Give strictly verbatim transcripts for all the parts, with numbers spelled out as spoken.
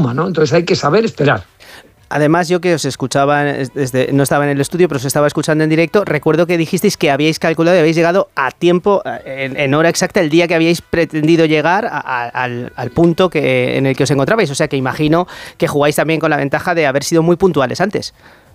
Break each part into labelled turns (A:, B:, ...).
A: suma, ¿no? Entonces hay que saber esperar.
B: Además, yo que os escuchaba, desde, no estaba en el estudio, pero os estaba escuchando en directo, recuerdo que dijisteis que habíais calculado y habéis llegado a tiempo, en, en hora exacta, el día que habíais pretendido llegar a, a, al, al punto que, en el que os encontrabais. O sea que imagino que jugáis también con la ventaja de haber sido muy puntuales antes.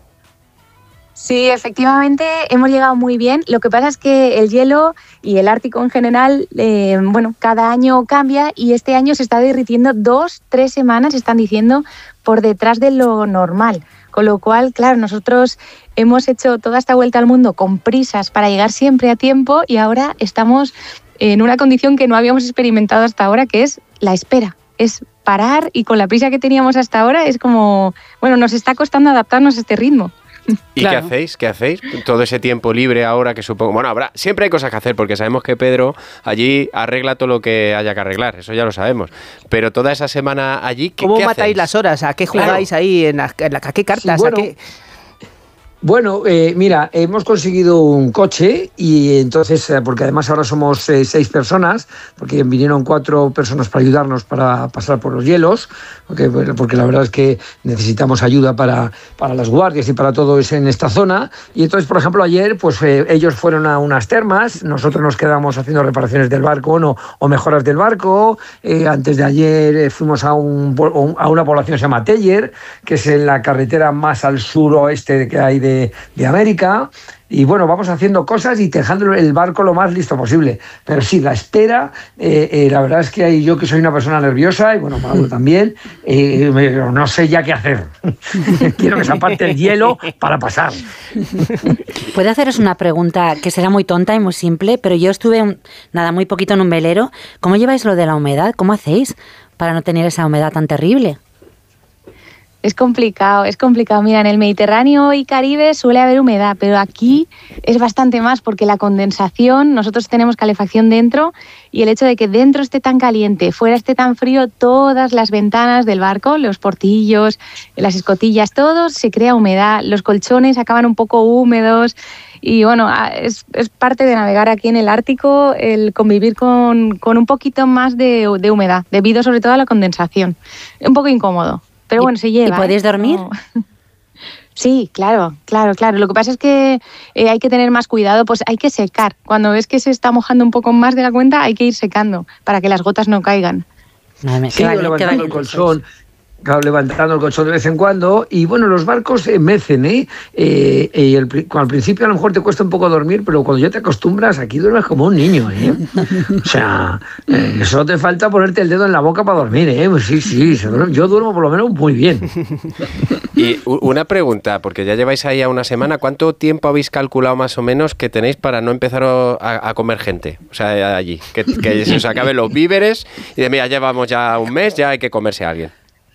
C: Sí, efectivamente hemos llegado muy bien. Lo que pasa es que el hielo y el Ártico en general, eh, bueno, cada año cambia y este año se está derritiendo dos, tres semanas, están diciendo, por detrás de lo normal. Con lo cual, claro, nosotros hemos hecho toda esta vuelta al mundo con prisas para llegar siempre a tiempo y ahora estamos en una condición que no habíamos experimentado hasta ahora, que es la espera. Es parar y con la prisa que teníamos hasta ahora es como, bueno, nos está costando adaptarnos a este ritmo.
D: ¿Y
C: claro.
D: qué hacéis? ¿Qué hacéis? Todo ese tiempo libre ahora que supongo... Bueno, habrá, siempre hay cosas que hacer porque sabemos que Pedro allí arregla todo lo que haya que arreglar, eso ya lo sabemos. Pero toda esa semana allí, ¿qué,
B: ¿Cómo
D: ¿qué
B: matáis
D: hacéis?
B: las horas? ¿A qué jugáis claro. ahí? En la, en la, ¿A qué cartas?
A: Sí, bueno.
B: ¿A qué...?
A: Bueno, eh, mira, hemos conseguido un coche y entonces, eh, porque además ahora somos eh, seis personas, porque vinieron cuatro personas para ayudarnos para pasar por los hielos, porque, porque la verdad es que necesitamos ayuda para, para las guardias y para todo eso en esta zona. Y entonces, por ejemplo, ayer pues eh, ellos fueron a unas termas, nosotros nos quedamos haciendo reparaciones del barco no, o mejoras del barco. Eh, antes de ayer eh, fuimos a, un, a una población que se llama Teller, que es en la carretera más al suroeste que hay de De, de América, y bueno, vamos haciendo cosas y dejando el barco lo más listo posible. Pero sí, la espera, eh, eh, la verdad es que hay, yo que soy una persona nerviosa, y bueno, Pablo también, eh, no sé ya qué hacer. Quiero que se aparte el hielo para pasar.
E: Puedo haceros una pregunta que será muy tonta y muy simple, pero yo estuve, un, nada, muy poquito en un velero. ¿Cómo lleváis lo de la humedad? ¿Cómo hacéis para no tener esa humedad tan terrible?
C: Es complicado, es complicado. Mira, en el Mediterráneo y Caribe suele haber humedad, pero aquí es bastante más porque la condensación, nosotros tenemos calefacción dentro y el hecho de que dentro esté tan caliente, fuera esté tan frío, todas las ventanas del barco, los portillos, las escotillas, todo se crea humedad, los colchones acaban un poco húmedos y bueno, es, es parte de navegar aquí en el Ártico el convivir con, con un poquito más de, de humedad, debido sobre todo a la condensación. Un poco incómodo. Pero bueno, se lleva.
E: ¿Y podéis dormir?
C: No. Sí, claro, claro, claro. Lo que pasa es que eh, hay que tener más cuidado, pues hay que secar. Cuando ves que se está mojando un poco más de la cuenta, hay que ir secando para que las gotas no caigan.
E: Madre,
A: sí,
E: vale,
A: levantando el colchón. Claro, levantando el colchón de vez en cuando y bueno, los barcos eh, mecen, ¿eh? eh, eh el, al principio a lo mejor te cuesta un poco dormir, pero cuando ya te acostumbras, aquí duermes como un niño, ¿eh? O sea, eh, solo te falta ponerte el dedo en la boca para dormir, ¿eh? Pues sí, sí, yo duermo por lo menos muy bien.
D: Y una pregunta, porque ya lleváis ahí a una semana, ¿cuánto tiempo habéis calculado más o menos que tenéis para no empezar a, a comer gente? O sea, allí, que, que se os acaben los víveres y de mira, llevamos ya un mes, ya hay que comerse a alguien.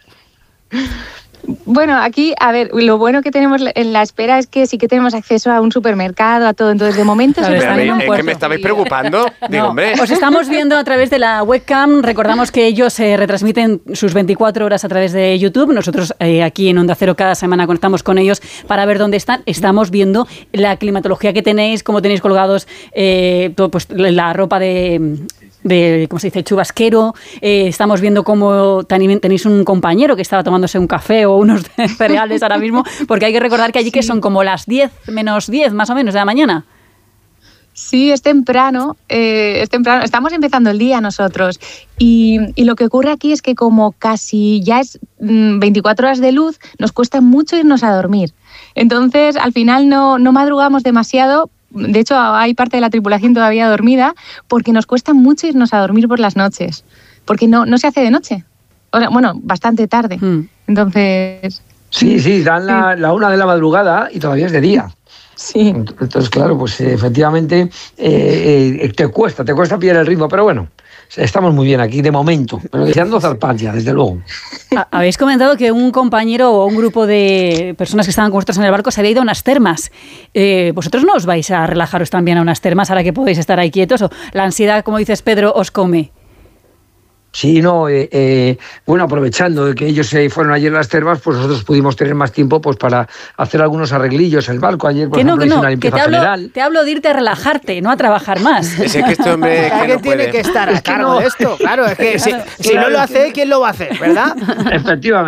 C: Bueno, aquí, a ver, lo bueno que tenemos en la espera es que sí que tenemos acceso a un supermercado, a todo. Entonces, de momento...
D: Claro, se me, es que me estabais preocupando. Digo,
F: no,
D: hombre.
F: Os estamos viendo a través de la webcam. Recordamos que ellos eh, retransmiten sus veinticuatro horas a través de YouTube. Nosotros eh, aquí en Onda Cero cada semana conectamos con ellos para ver dónde están. Estamos viendo la climatología que tenéis, cómo tenéis colgados eh, todo, pues, la ropa de... de, ¿cómo se dice?, chubasquero. Eh, estamos viendo cómo tenéis un compañero que estaba tomándose un café o unos cereales ahora mismo, porque hay que recordar que allí sí. que son como las diez menos diez más o menos de la mañana.
C: Sí, es temprano, eh, es temprano. Estamos empezando el día nosotros y, y lo que ocurre aquí es que como casi ya es mmm, veinticuatro horas de luz, nos cuesta mucho irnos a dormir. Entonces, al final no, no madrugamos demasiado. De hecho, hay parte de la tripulación todavía dormida porque nos cuesta mucho irnos a dormir por las noches, porque no, no se hace de noche. O sea, bueno, bastante tarde. Mm. Entonces...
A: Sí, sí, dan la, la una de la madrugada y todavía es de día.
C: Sí.
A: Entonces, claro, pues efectivamente eh, eh, te cuesta, te cuesta pillar el ritmo, pero bueno, estamos muy bien aquí de momento, pero deseando zarpar ya, desde luego.
F: Habéis comentado que un compañero o un grupo de personas que estaban con vosotros en el barco se había ido a unas termas. Eh, ¿Vosotros no os vais a relajaros también a unas termas ahora que podéis estar ahí quietos? ¿O la ansiedad, como dices Pedro, os come?
A: Sí, no, eh, eh, bueno, aprovechando de que ellos se fueron ayer a las termas, pues nosotros pudimos tener más tiempo pues para hacer algunos arreglillos en el barco. Ayer, por
F: que no,
A: ejemplo,
F: que
A: hice
F: no,
A: una limpieza
F: que te hablo,
A: general.
F: Te hablo de irte a relajarte, no a trabajar más.
D: Es que este hombre que
B: ¿Alguien
D: no
B: tiene
D: puede.
B: que estar a
A: Es que
B: cargo
A: no.
B: de esto? Claro, es que si,
A: Claro,
B: si no lo
A: es
B: hace,
A: que...
B: ¿quién lo va a hacer, verdad?
A: Efectivamente.